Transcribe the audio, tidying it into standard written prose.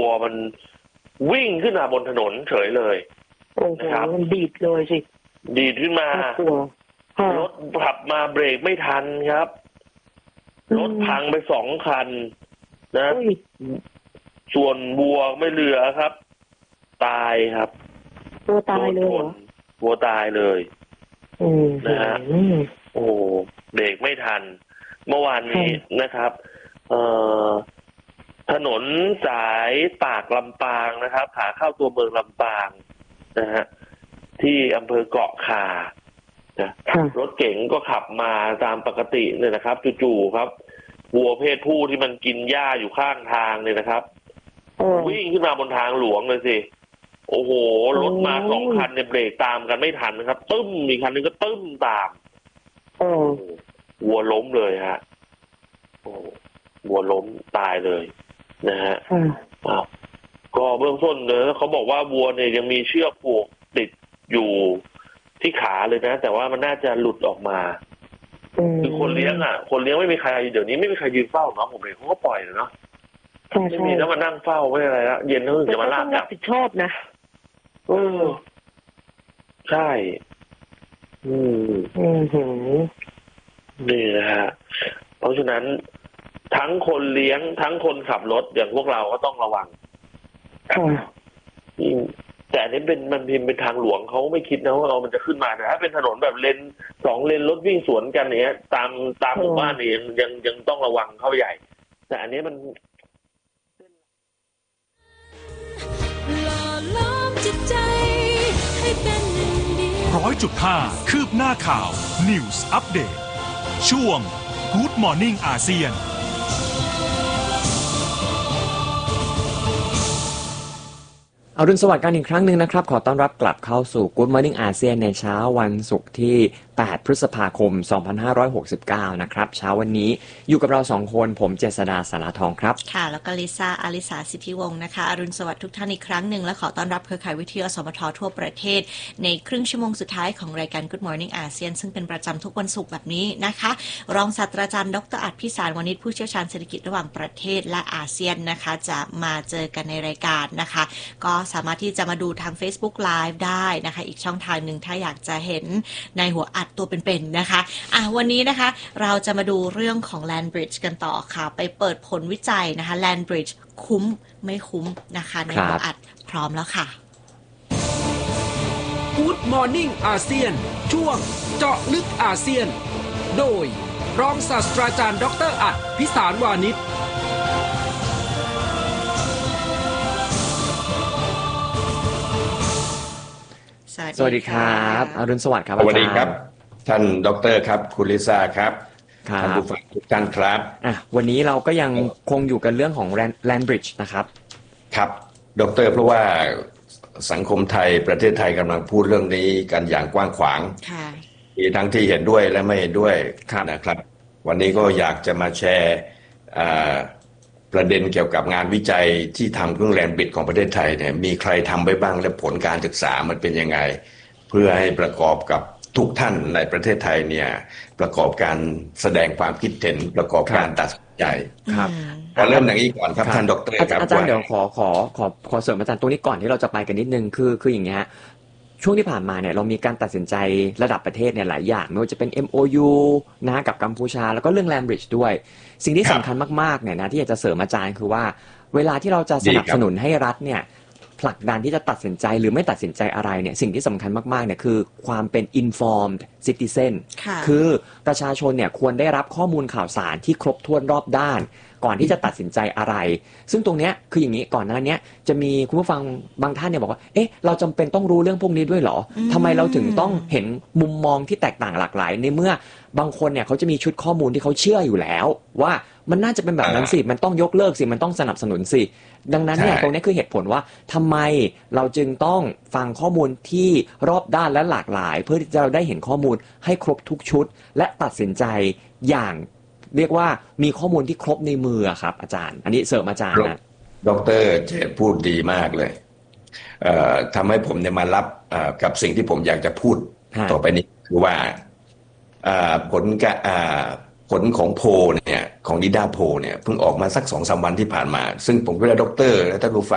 วัวมันวิ่งขึ้นมาบนถนนเฉยเลยนะครับมันดีดเลยสิดีดขึ้นมารถขับมาเบรกไม่ทันครับรถพังไป2 คันนะส่วนวัวไม่เหลือครับตายครับตัวตายเลยวัวตายเลยนะฮะโอ้เบรกไม่ทันเมื่อวานนี้นะครับถนนสายตากลำปางนะครับขาเข้าตัวเมืองลำปางนะฮะที่อำเภอเกาะข่ารถเก๋งก็ขับมาตามปกติเนี่ยนะครับจู่ๆครับวัวเพศผู้ที่มันกินหญ้าอยู่ข้างทางเนี่ยนะครับวิ่งขึ้นมาบนทางหลวงเลยสิโอ้โหรถมา2 คันเนี่ยเบรกตามกันไม่ทันนะครับตึ้มมีคันนึงก็ตึ้มตามวัวล้มเลยฮะวัวล้มตายเลยนะฮะก็เบื้องต้นเนี่ยเขาบอกว่าวัวเนี่ยยังมีเชือกผูกติดอยู่ที่ขาเลยนะแต่ว่ามันน่าจะหลุดออกมาคือคนเลี้ยงไม่มีใครเดี๋ยวนี้ไม่มีใครยืนเฝ้าเนาะผมเห็นเขาก็ปล่อยเนาะไม่มีแล้วมานั่งเฝ้าไม่อะไรละเย็นเขาถึงจะมาลากกลับผิดชอบนะใช่นี่นะฮะเพราะฉะนั้นทั้งคนเลี้ยงทั้งคนขับรถอย่างพวกเราก็ต้องระวังแต่อันนี้มันเป็นทางหลวงเขาไม่คิดนะว่ามันจะขึ้นมาแต่ถ้าเป็นถนนแบบเลน2 เลนรถวิ่งสวนกันเนี้ยตามหมู่บ้านนี่ยังต้องระวังเข้าใหญ่แต่อันนี้มัน 100.5 คืบหน้าข่าว News Update ช่วง Good Morning อาเซียนอรุณสวัสดิ์กันอีกครั้งหนึ่งนะครับขอต้อนรับกลับเข้าสู่ Good Morning อาเซียนในเช้าวันศุกร์ที่8พฤษภาคม2569นะครับเช้าวันนี้อยู่กับเรา2 คนผมเจษฎาสาราทองครับค่ะแล้วก็ลิซ่าอาริสาสิทธิวงศ์นะคะอรุณสวัสดิ์ทุกท่านอีกครั้งหนึ่งและขอต้อนรับเครือข่ายวิทยุอสมททั่วประเทศในครึ่งชั่วโมงสุดท้ายของรายการ Good Morning อาเซียนซึ่งเป็นประจำทุกวันศุกร์แบบนี้นะคะรองศาสตราจารย์ดร.อัฏฐพิสารวณิชผู้เชี่ยวชาญเศรษฐกิจระหว่างประเทศและอาเซียนนะคะจะมาเจอกันในรายการนะคะก็สามารถที่จะมาดูทาง Facebook Live ได้นะคะอีกช่องทางหนึ่งถ้าอยากจะเห็นในหัวอัดตัวเป็นๆนะคะวันนี้นะคะเราจะมาดูเรื่องของ Land Bridge กันต่อค่ะไปเปิดผลวิจัยนะคะ Land Bridge คุ้มไม่คุ้มนะคะในหัวอัดพร้อมแล้วค่ะ Good Morning อาเซียนช่วงเจาะลึกอาเซียนโดยรองศาสตราจารย์ดร.อัฏฐพิสารวานิชสวัสดีครับอรุณสวัสดิ์ครับสวัสดีครับท่านดร.ครับคุณลิซ่าครับท่านผู้ฟังทุกท่านครับวันนี้เราก็ยังคงอยู่กันเรื่องของ Land Bridge นะครับครับดร.เพราะว่าสังคมไทยประเทศไทยกำลังพูดเรื่องนี้กันอย่างกว้างขวางมีทั้งที่เห็นด้วยและไม่เห็นด้วยนะครับวันนี้ก็อยากจะมาแชร์ประเด็นเกี่ยวกับงานวิจัยที่ทำเรื่อง Land Bridge ของประเทศไทยเนี่ยมีใครทำไปบ้างและผลการศึกษามันเป็นยังไงเพื่อให้ประกอบกับทุกท่านในประเทศไทยเนี่ยประกอบการแสดงความคิดเห็นประกอบการตัดสินใจครับเริ่มอย่างนี้ก่อนครับท่านดร.ครับอาจารย์เดี๋ยวขอเสริมอาจารย์ตรงนี้ก่อนที่เราจะไปกันนิดนึงคืออย่างเงี้ยช่วงที่ผ่านมาเนี่ยเรามีการตัดสินใจระดับประเทศเนี่ยหลายอย่างไม่ว่าจะเป็น MOU นะกับกัมพูชาแล้วก็เรื่อง Land Bridge ด้วยสิ่งที่สำคัญมากๆเนี่ยนะที่อยากจะเสริมอาจารย์คือว่าเวลาที่เราจะสนับสนุนให้รัฐเนี่ยผลักดันที่จะตัดสินใจหรือไม่ตัดสินใจอะไรเนี่ยสิ่งที่สำคัญมากๆเนี่ยคือความเป็น informed citizen คือประชาชนเนี่ยควรได้รับข้อมูลข่าวสารที่ครบถ้วนรอบด้านก่อนที่จะตัดสินใจอะไรซึ่งตรงเนี้ยคืออย่างนี้ก่อนหน้านี้จะมีคุณผู้ฟังบางท่านเนี่ยบอกว่าเอ๊ะเราจำเป็นต้องรู้เรื่องพวกนี้ด้วยเหรอทำไมเราถึงต้องเห็นมุมมองที่แตกต่างหลากหลายในเมื่อบางคนเนี่ยเขาจะมีชุดข้อมูลที่เขาเชื่ออยู่แล้วว่ามันน่าจะเป็นแบบนั้นสิมันต้องยกเลิกสิมันต้องสนับสนุนสิดังนั้นเนี่ยตรงนี้คือเหตุผลว่าทำไมเราจึงต้องฟังข้อมูลที่รอบด้านและหลากหลายเพื่อที่จะได้เห็นข้อมูลให้ครบทุกชุดและตัดสินใจอย่างเรียกว่ามีข้อมูลที่ครบในมือครับอาจารย์อันนี้เสริมอาจารย์นะดร.เจษพูดดีมากเลยทำให้ผมเนี่ยมารับกับสิ่งที่ผมอยากจะพูดต่อไปนี้คือว่าผลของโพลเนี่ยของนิด้าโพลเนี่ยเพิ่งออกมาสัก 2-3 วันที่ผ่านมาซึ่งผมก็ได้ดร.และท่านผู้ฟัง